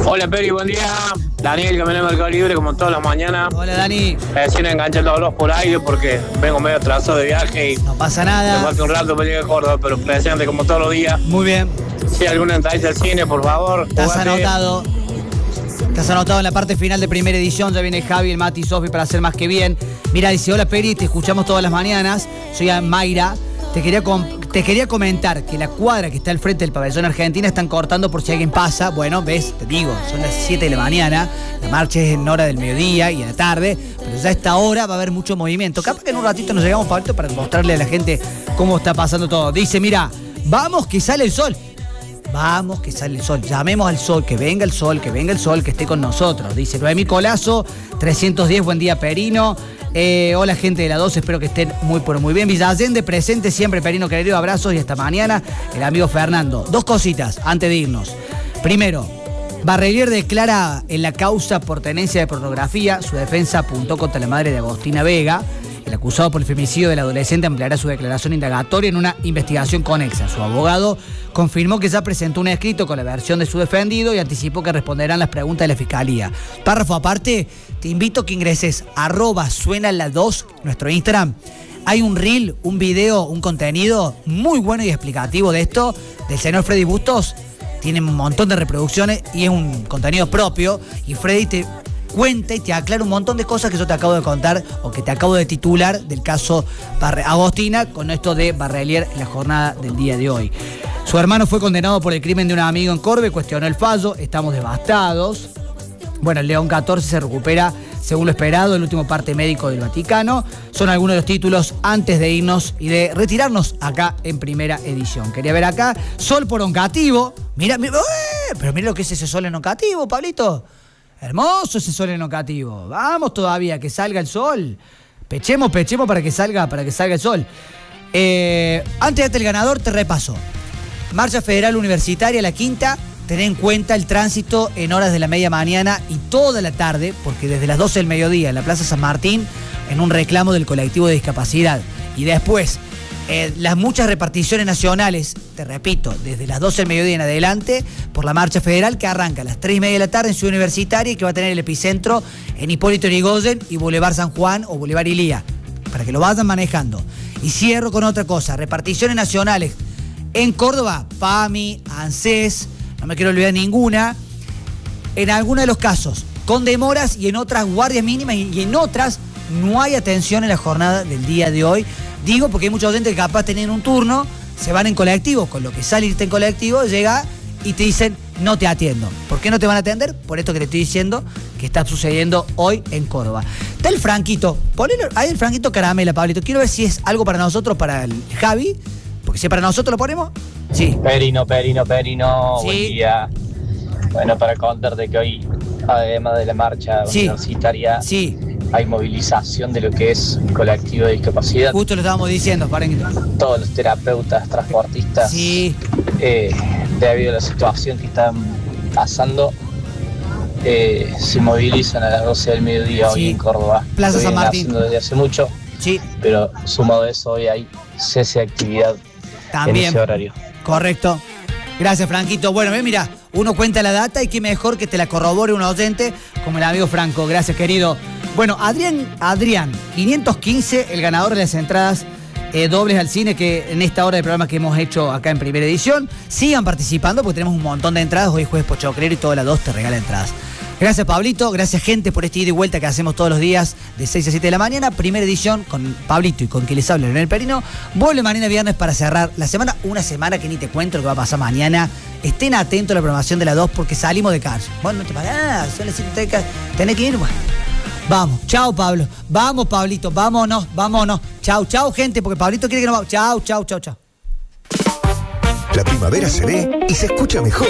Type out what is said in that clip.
Hola Peri, buen día. Daniel, camionero de Mercado Libre, como todas las mañanas. Hola Dani. Recién enganché todos los por aire porque vengo medio atrasado de viaje y no pasa nada. Me falta un rato para llegar a Córdoba, pero presente como todos los días. Muy bien. Si hay alguna entrada al cine, por favor. Estás anotado. Estás anotado en la parte final de primera edición. Ya viene Javi, el Mati y Sofi para hacer más que bien. Mira, dice, hola Peri, te escuchamos todas las mañanas. Soy Mayra. Te quería comentar que la cuadra que está al frente del pabellón Argentina están cortando por si alguien pasa. Bueno, ves, te digo, son las 7 de la mañana, la marcha es en hora del mediodía y a la tarde, pero ya a esta hora va a haber mucho movimiento. Capaz que en un ratito nos llegamos, Pablito, para mostrarle a la gente cómo está pasando todo. Dice, mira, vamos que sale el sol. Vamos que sale el sol, llamemos al sol, que venga el sol, que venga el sol, que esté con nosotros. Dice Noemí Colazo, 310, buen día Perino. Hola gente de la 2, espero que estén muy bien. Villa Allende, presente siempre, Perino querido, abrazos y hasta mañana. El amigo Fernando. Dos cositas antes de irnos. Primero, Barrelier declara en la causa por tenencia de pornografía. Su defensa apuntó contra la madre de Agostina Vega. El acusado por el femicidio del adolescente ampliará su declaración indagatoria en una investigación conexa. Su abogado confirmó que ya presentó un escrito con la versión de su defendido y anticipó que responderán las preguntas de la Fiscalía. Párrafo aparte, te invito a que ingreses @suena2, nuestro Instagram. Hay un reel, un video, un contenido muy bueno y explicativo de esto, del señor Freddy Bustos. Tiene un montón de reproducciones y es un contenido propio. Y Freddy te cuenta y te aclara un montón de cosas que yo te acabo de contar o que te acabo de titular del caso Agostina con esto de Barrelier en la jornada del día de hoy. Su hermano fue condenado por el crimen de un amigo en Corbe, cuestionó el fallo, estamos devastados. Bueno, el León 14 se recupera según lo esperado, el último parte médico del Vaticano. Son algunos de los títulos antes de irnos y de retirarnos acá en primera edición. Quería ver acá, sol por Oncativo. Mira, pero mira lo que es ese sol en Oncativo, Pablito. Hermoso ese sol en Oncativo. Vamos todavía, que salga el sol. Pechemos para que salga el sol. Antes de darte el ganador, te repaso. Marcha Federal Universitaria, la quinta. Tener en cuenta el tránsito en horas de la media mañana y toda la tarde, porque desde las 12 del mediodía en la Plaza San Martín, en un reclamo del colectivo de discapacidad. Y después, las muchas reparticiones nacionales, te repito, desde las 12 del mediodía en adelante, por la Marcha Federal, que arranca a las 3:30 de la tarde en Ciudad Universitaria y que va a tener el epicentro en Hipólito Yrigoyen y Boulevard San Juan o Boulevard Ilía, para que lo vayan manejando. Y cierro con otra cosa, reparticiones nacionales en Córdoba, PAMI, ANSES, no me quiero olvidar ninguna, en algunos de los casos con demoras y en otras guardias mínimas y en otras no hay atención en la jornada del día de hoy. Digo porque hay mucha gente que capaz tienen un turno, se van en colectivo, con lo que sale irte en colectivo, llega y te dicen no te atiendo. ¿Por qué no te van a atender? Por esto que te estoy diciendo que está sucediendo hoy en Córdoba. Está el Franquito, ponelo, hay el Franquito Caramela, Pablito. Quiero ver si es algo para nosotros, para el Javi, porque si para nosotros lo ponemos, sí. Perino, sí. Buen día. Bueno, para contarte que hoy, además de la marcha universitaria, sí, hay movilización de lo que es el colectivo de discapacidad. Justo lo estábamos diciendo, paren. Todos los terapeutas, transportistas, sí, debido a la situación que están pasando, se movilizan a las 12 del mediodía hoy en Córdoba. Plaza San Martín. Haciendo desde hace mucho, sí, pero sumado a eso hoy hay cese de actividad también en ese horario. Correcto. Gracias, Franquito. Bueno, mira, uno cuenta la data y qué mejor que te la corrobore un oyente como el amigo Franco. Gracias, querido. Bueno, Adrián, 515, el ganador de las entradas dobles al cine que en esta hora de programa que hemos hecho acá en primera edición. Sigan participando porque tenemos un montón de entradas. Hoy es jueves pochoclero y toda la 2 te regala entradas. Gracias, Pablito. Gracias, gente, por este ida y vuelta que hacemos todos los días de 6 a 7 de la mañana. Primera edición con Pablito y con quien les habla, Leonel Perino. Vuelve mañana viernes para cerrar la semana. Una semana que ni te cuento lo que va a pasar mañana. Estén atentos a la programación de la 2 porque salimos de calle. Bueno, no te parás, son las 7, tenés que ir. Bueno. Vamos, chao, Pablo. Vamos, Pablito, vámonos. Chao, gente, porque Pablito quiere que nos vamos. Chao. La primavera se ve y se escucha mejor.